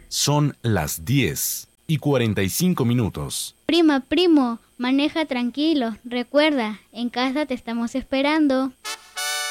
Son las 10:45. Primo, maneja tranquilo. Recuerda, en casa te estamos esperando.